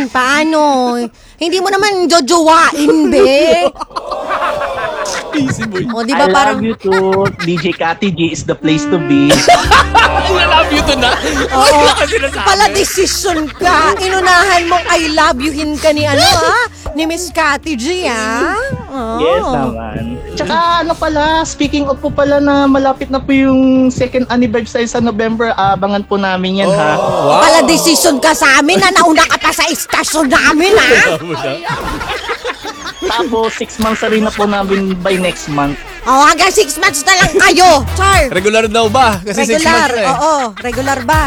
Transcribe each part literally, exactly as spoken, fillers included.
naman, paano? Hindi mo naman jojowain, be. Easy boy. O, di ba I parang... love you too. D J Cathy G is the place to be. I love you to na. Oo, Wala ka sinasabi. pala decision ka. Inunahan mong I love youhin ka ni ano, ha? Ni Miss Cathy G, ha? Oh. Yes naman. Tsaka ano pala, speaking of po pala na malapit na po yung second anniversary sa November, abangan po namin yan ha. Oh, wow. Pala decision ka sa amin na nauna ka pa sa istasyon namin, ha? Tapos six months na rin na po namin by next month. O, hanggang six months na lang kayo, Char. Regular daw ba? Kasi six Regular, months na eh. oo. Regular ba?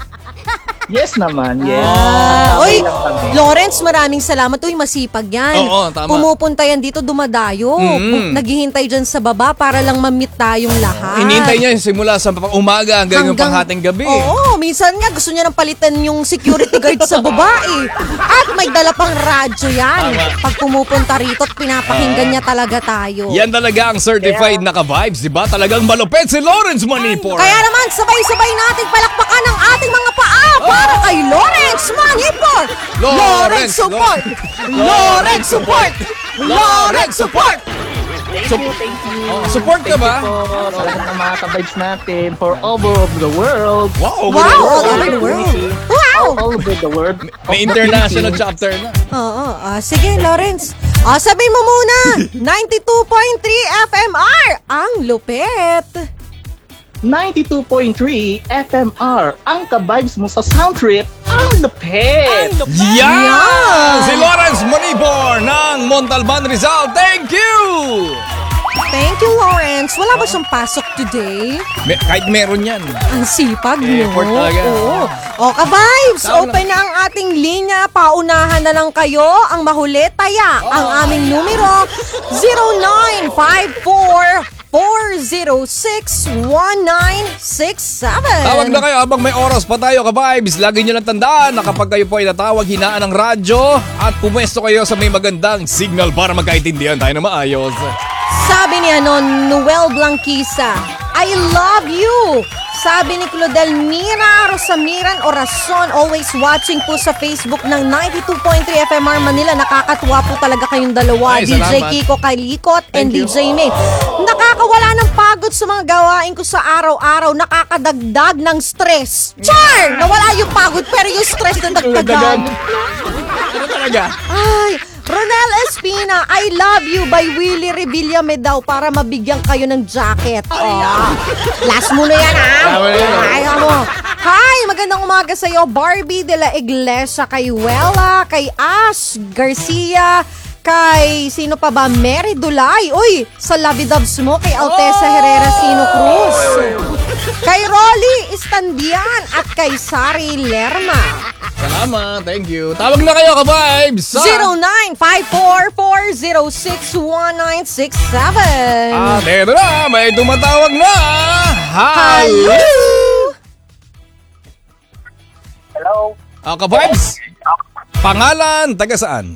Yes naman, yes. Ah, Okay Uy, lang kami. Lawrence, maraming salamat. Uy, masipag yan. Oo, tama. Pumupunta yan dito, dumadayo. Mm. Naghihintay dyan sa baba para lang ma-meet tayong lahat. Inintay niya simula sa umaga hanggang, yung panghating gabi. Oo, minsan nga gusto niya nang palitan yung security guard sa babae. At may dala pang radyo yan. Tama. Pag pumupunta rito at pinapakinggan niya talaga tayo. Yan talaga ang certified na ka-vibes, di ba? Talagang malupit si Lawrence Manipor. Kaya naman, sabay-sabay nating palakpakan ang ating mga paa para kay Lawrence Manipor! Lawrence, support! Lawrence support! Lawrence support! Thank you, thank you. Oh, support ka ba? Po, sa lahat ng mga ka-vibes natin for all over the world. Wow, Wow, all wow. over the world! Wow! All over the world. May of the international Philippines. chapter na. Oo, ah, sige Lawrence. Ah, sabi mo muna, ninety-two point three F M R, ang lupet. ninety-two point three F M R, ang ka-vibes mo sa sound trip, ang lapit. Yan! Yan! Si Lawrence Manipor ng Montalban, Rizal. Thank you! Thank you, Lawrence. Wala ba siyang pasok today? Me- kahit meron yan. Ang sipag, Eh, no? effort talaga. Oo. O, ka-vibes, Tama open na ang ating linya. Paunahan na lang kayo. Ang mahuli, taya. Ang aming numero, zero nine five four four zero six one nine six seven. Tawag na kayo habang may oras pa tayo ka-vibes. Lagi nyo lang tandaan na kapag kayo po ay natawag, hinaan ng radyo at pumwesto kayo sa may magandang signal para magkaintindihan tayo na maayos. Sabi ni ano, Noel Blanquisa, I love you. Sabi ni Claudel Mira Rosamiran Orason, always watching po sa Facebook ng ninety-two point three F M R Manila. Nakakatuwa po talaga kayong dalawa. Ay, D J salamat. Kiko Kalikot and Thank you. D J May. Nakakawala ng pagod sa mga gawain ko sa araw-araw. Nakakadagdag ng stress. Char! Nawala yung pagod pero yung stress na dagdagan. Ano talaga? Ay, Ronel Espina, I Love You by Willie Revillame daw para mabigyan kayo ng jacket. Oh. Last muna yan, ha? Tama na yun. Ay, ano. Hi, magandang umaga sa iyo, Barbie de la Iglesia, kay Wella, kay Ash Garcia, kay sino pa ba? Mary Dulay. Uy, sa Labidabs mo, kay Altesa Herrera Sino Cruz. Kay Rolly Istandian at kay Sari Lerma. Salamat, thank you. Tawag na kayo ka-vibes. sa- zero nine five four four zero six one nine six seven. At eto na, may tumatawag na. Hello! Hello. Ah, ka-vibes. Pangalan, taga saan?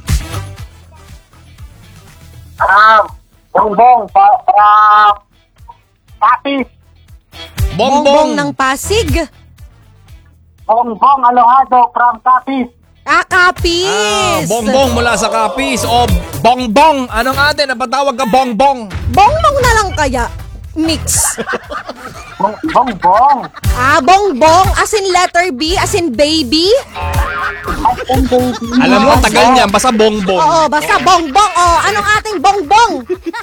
Ah, bongbong pa para Tapis. Bongbong ng Pasig. Bongbong Alojado from Tapis. Ah, Ah, Kapis. bongbong mula sa Kapis o bongbong. Anong ate? Napatawag ka bongbong. Bongbong na lang kaya. Mix. Bong- Bongbong. Ah, bongbong. As in letter B, as in baby. At ang baby. Alam mo, tagal niyan. Basta bongbong. Oo, basta bongbong. Oh, anong ating bongbong?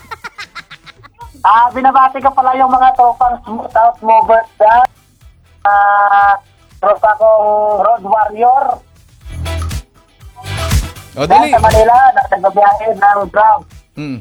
Ah, binabati ka pala yung mga tropang smooth out movers dyan. Ah, tropa kong road warrior. O, Dyan dali. sa Manila, nagsabiyahe ng Grab. Hmm.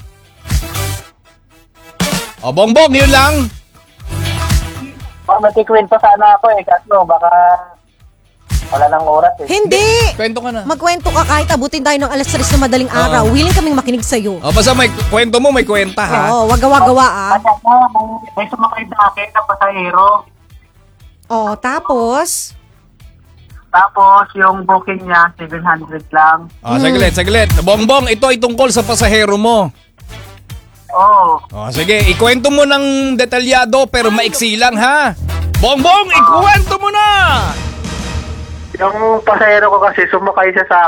O, bongbong, yun lang. Oh, matikwento sana ako eh, kaso baka wala nang oras eh. Hindi. Kwento ka na. Magkwento ka kahit abutin tayo ng alas tres na madaling araw. Willing kaming makinig sa'yo. O, basta may kwento mo, may kwenta ha. Oo, wagawa-gawa ah. Kasi ako, may- may sumakay sa akin na pasahero. Oh, tapos? Tapos yung booking niya, seven hundred lang. O, saglit, saglit. Bongbong, ito ay tungkol sa pasahero mo. Oo. O, sige, ikwento mo ng detalyado pero maiksi lang ha. Bongbong, ikwento mo na! Yung pasahero ko kasi sumakay siya sa